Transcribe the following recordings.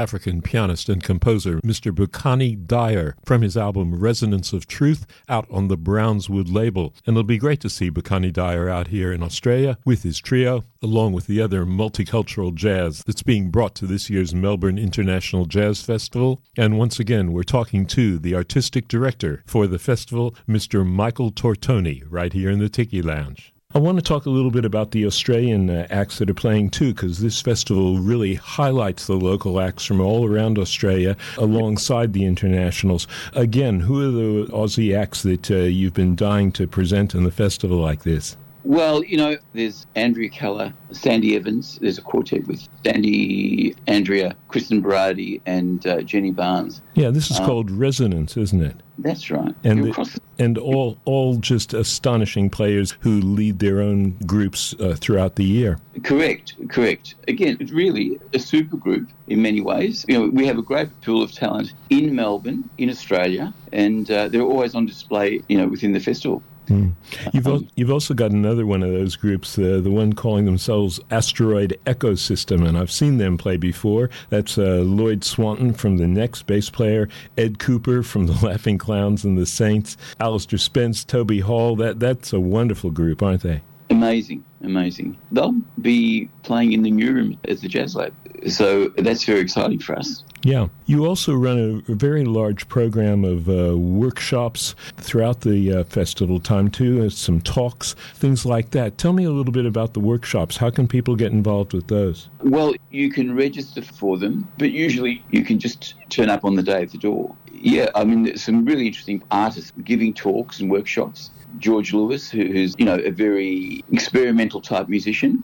African pianist and composer Mr. Bukani Dyer from his album Resonance of Truth out on the Brownswood label. And it'll be great to see Bukani Dyer out here in Australia with his trio, along with the other multicultural jazz that's being brought to this year's Melbourne International Jazz Festival. And once again, we're talking to the artistic director for the festival, Mr. Michael Tortoni, right here in the Tiki Lounge. I want to talk a little bit about the Australian acts that are playing too, because this festival really highlights the local acts from all around Australia alongside the internationals. Again, who are the Aussie acts that you've been dying to present in the festival like this? Well, there's Andrea Keller, Sandy Evans. There's a quartet with Sandy, Andrea, Kristen Berardi, and Jenny Barnes. Yeah, this is called Resonance, isn't it? That's right. And all just astonishing players who lead their own groups throughout the year. Correct. Again, it's really a super group in many ways. We have a great pool of talent in Melbourne, in Australia, and they're always on display, within the festival. You've also got another one of those groups, the one calling themselves Asteroid Ecosystem, and I've seen them play before. That's Lloyd Swanton from the Next, bass player, Ed Cooper from the Laughing Clowns and the Saints, Alistair Spence, Toby Hall. That's a wonderful group, aren't they? Amazing. They'll be playing in the New Room at the Jazz Lab, so that's very exciting for us. Yeah. You also run a very large program of workshops throughout the festival time, too, some talks, things like that. Tell me a little bit about the workshops. How can people get involved with those? Well, you can register for them, but usually you can just turn up on the day at the door. Yeah, there's some really interesting artists giving talks and workshops. George Lewis, who's a very experimental type musician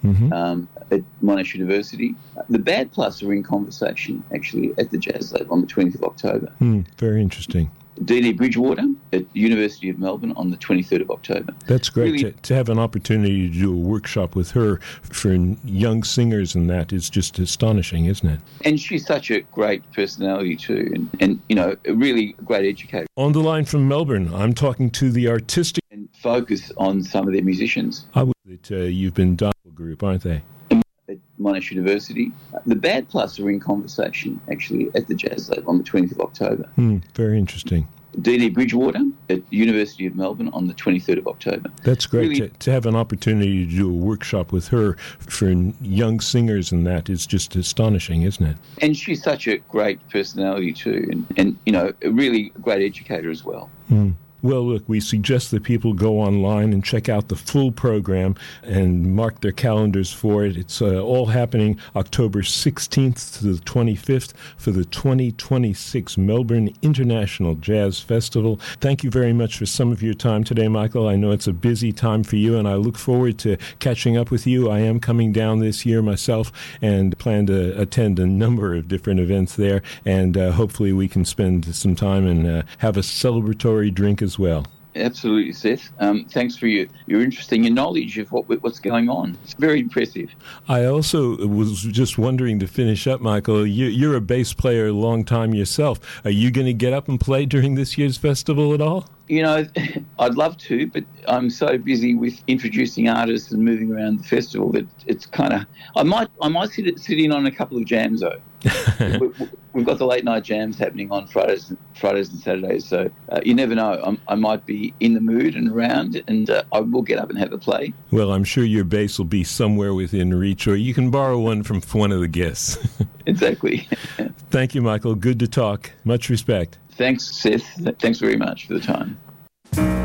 at Monash University. The Bad Plus are in conversation actually at the Jazz Lab on the 20th of October. Very interesting. Dee Dee Bridgewater at the University of Melbourne on the 23rd of October. That's great. Really, to have an opportunity to do a workshop with her for young singers and that is just astonishing, isn't it? And she's such a great personality too, and a really great educator. On the line from Melbourne, I'm talking to the artistic... And focus on some of their musicians. You've been done a group, aren't they? At Monash University. The Bad Plus are in conversation actually at the Jazz Lab on the 20th of October. Very interesting. Dee Dee Bridgewater at the University of Melbourne on the 23rd of October. That's great. Really, to have an opportunity to do a workshop with her for young singers and that is just astonishing, isn't it? And she's such a great personality too, and a really great educator as well. Well, look, we suggest that people go online and check out the full program and mark their calendars for it. It's all happening October 16th to the 25th for the 2026 Melbourne International Jazz Festival. Thank you very much for some of your time today, Michael. I know it's a busy time for you, and I look forward to catching up with you. I am coming down this year myself and plan to attend a number of different events there, and hopefully we can spend some time and have a celebratory drink as well. Absolutely, Seth. Thanks for your interest and your knowledge of what's going on. It's very impressive. I also was just wondering, to finish up, Michael, you're a bass player a long time yourself. Are you going to get up and play during this year's festival at all? I'd love to, but I'm so busy with introducing artists and moving around the festival that it's kind of... I might sit in on a couple of jams, though. We've got the late night jams happening on Fridays and Saturdays, so you never know. I might be in the mood and around, and I will get up and have a play. Well, I'm sure your bass will be somewhere within reach, or you can borrow one from one of the guests. Exactly. Thank you, Michael. Good to talk. Much respect. Thanks, Seth. Thanks very much for the time.